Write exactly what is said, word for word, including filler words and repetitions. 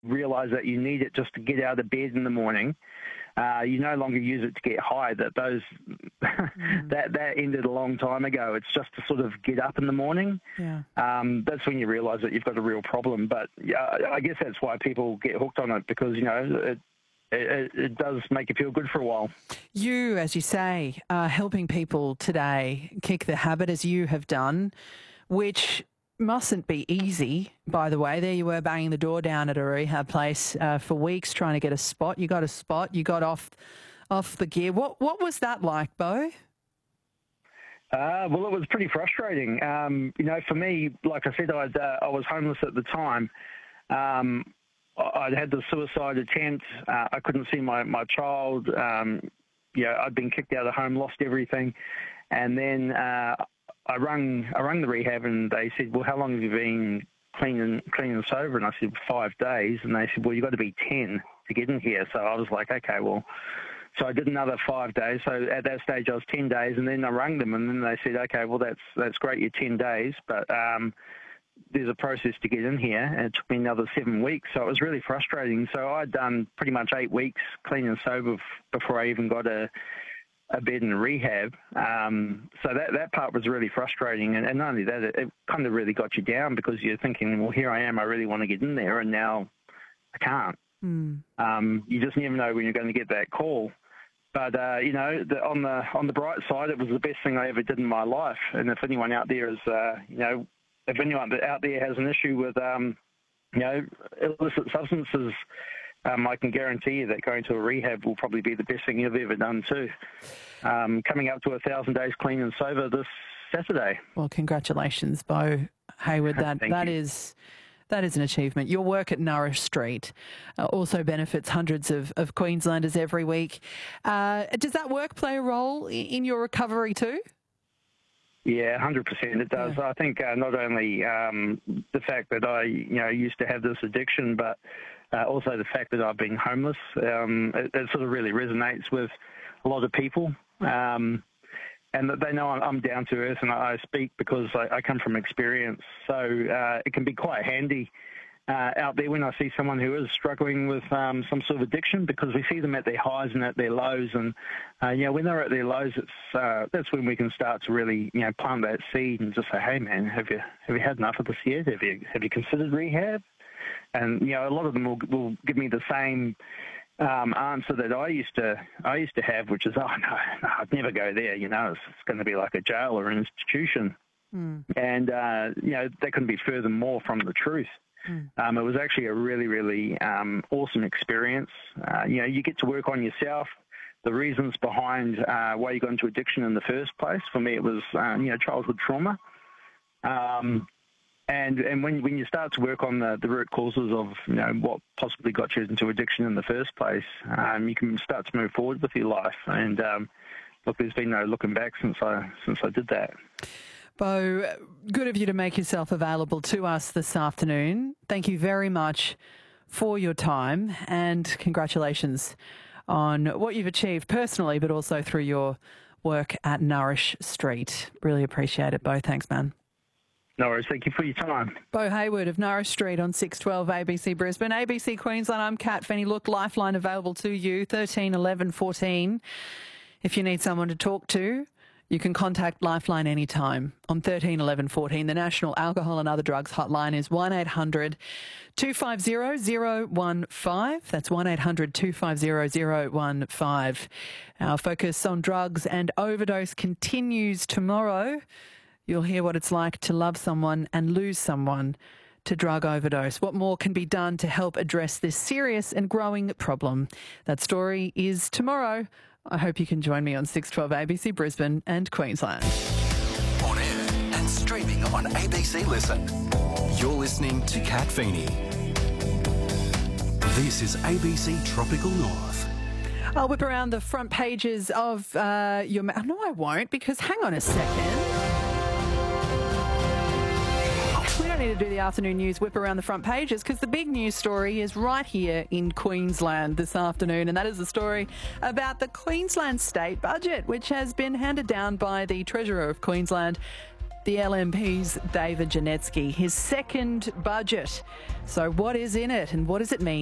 realise that you need it just to get out of bed in the morning. Uh, you no longer use it to get high. That those mm. that that ended a long time ago. It's just to sort of get up in the morning. Yeah. Um, that's when you realise that you've got a real problem. But yeah, I guess that's why people get hooked on it, because you know it, it, it does make you feel good for a while. You, as you say, are helping people today kick the habit, as you have done, which mustn't be easy, by the way. There you were banging the door down at a rehab place uh, for weeks trying to get a spot. You got a spot. You got off off the gear. What what was that like, Bo? Uh, well, it was pretty frustrating. Um, you know, for me, like I said, I'd, uh, I was homeless at the time. Um, I'd had the suicide attempt. Uh, I couldn't see my, my child. Um, you know, I'd been kicked out of home, lost everything. And then uh, I rung I rung the rehab and they said, well, how long have you been clean and, clean and sober? And I said, five days. And they said, well, you've got to be ten to get in here. So I was like, okay, well, so I did another five days. So at that stage I was ten days, and then I rang them and then they said, okay, well, that's that's great, you're ten days, but um, there's a process to get in here, and it took me another seven weeks. So it was really frustrating. So I'd done pretty much eight weeks clean and sober before I even got a a bed in rehab. Um, so that, that part was really frustrating. And, and not only that, it, it kind of really got you down, because you're thinking, well, here I am, I really want to get in there, and now I can't. Mm. Um, you just never know when you're going to get that call. But, uh, you know, the, on the on the bright side, it was the best thing I ever did in my life. And if anyone out there is, uh, you know, if anyone out there has an issue with, um, you know, illicit substances, Um, I can guarantee you that going to a rehab will probably be the best thing you've ever done too. Um, coming up to a thousand days clean and sober this Saturday. Well, congratulations, Bo Hayward. That that you. is that is an achievement. Your work at Nourish Street uh, also benefits hundreds of, of Queenslanders every week. Uh, does that work play a role in your recovery too? Yeah, one hundred percent it does. Yeah. I think uh, not only um, the fact that I, you know, used to have this addiction, but uh, also the fact that I've been homeless. Um, it, it sort of really resonates with a lot of people, um, and that they know I'm, I'm down to earth, and I, I speak because I, I come from experience. So uh, it can be quite handy Uh, out there when I see someone who is struggling with um, some sort of addiction, because we see them at their highs and at their lows, and uh, you know, when they're at their lows, it's uh, that's when we can start to really, you know, plant that seed and just say, hey man, have you have you had enough of this yet? Have you have you considered rehab? And you know, a lot of them will, will give me the same um, answer that I used to I used to have, which is, oh no, no I'd never go there. You know, it's, it's going to be like a jail or an institution, mm. and uh, you know, that couldn't be further more from the truth. Mm. Um, it was actually a really, really um, awesome experience. Uh, you know, you get to work on yourself, the reasons behind uh, why you got into addiction in the first place. For me, it was, um, you know, childhood trauma. Um, and and when when you start to work on the, the root causes of, you know, what possibly got you into addiction in the first place, um, you can start to move forward with your life. And um, look, there's been no looking back since I since I did that. Bo, good of you to make yourself available to us this afternoon. Thank you very much for your time, and congratulations on what you've achieved personally, but also through your work at Nourish Street. Really appreciate it, Bo. Thanks, man. No worries. Thank you for your time. Bo Hayward of Nourish Street on six twelve A B C Brisbane. A B C Queensland, I'm Kat Fenny. Look, Lifeline available to you, thirteen eleven fourteen. If you need someone to talk to, you can contact Lifeline anytime on thirteen eleven fourteen. The National Alcohol and Other Drugs Hotline is one eight hundred two five zero zero one five. That's one eight hundred two five zero zero one five. Our focus on drugs and overdose continues tomorrow. You'll hear what it's like to love someone and lose someone to drug overdose. What more can be done to help address this serious and growing problem? That story is tomorrow. I hope you can join me on six twelve A B C Brisbane and Queensland. On air and streaming on A B C Listen. You're listening to Kat Feeney. This is A B C Tropical North. I'll whip around the front pages of uh, your... Ma- no, I won't, because hang on a second. We don't need to do the afternoon news whip around the front pages, because the big news story is right here in Queensland this afternoon, and that is the story about the Queensland state budget, which has been handed down by the Treasurer of Queensland, the L N P's David Janetsky, his second budget. So what is in it and what does it mean?